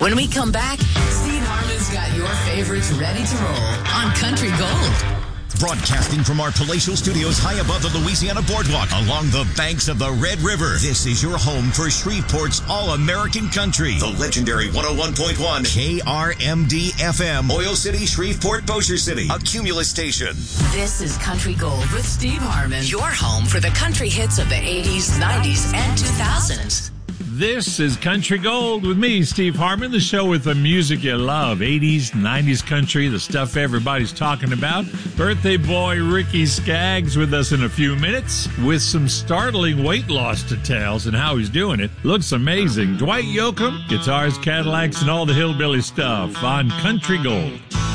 When we come back, Steve Harmon's got your favorites ready to roll on Country Gold. Broadcasting from our palatial studios high above the Louisiana Boardwalk along the banks of the Red River. This is your home for Shreveport's All-American Country. The legendary 101.1 KRMD FM. Oil City, Shreveport, Bossier City. A Cumulus station. This is Country Gold with Steve Harmon. Your home for the country hits of the 80s, 90s, and 2000s. This is Country Gold with me, Steve Harmon, the show with the music you love. 80s, 90s country, the stuff everybody's talking about. Birthday boy Ricky Skaggs with us in a few minutes with some startling weight loss details and how he's doing it. Looks amazing. Dwight Yoakam, guitars, Cadillacs, and all the hillbilly stuff on Country Gold.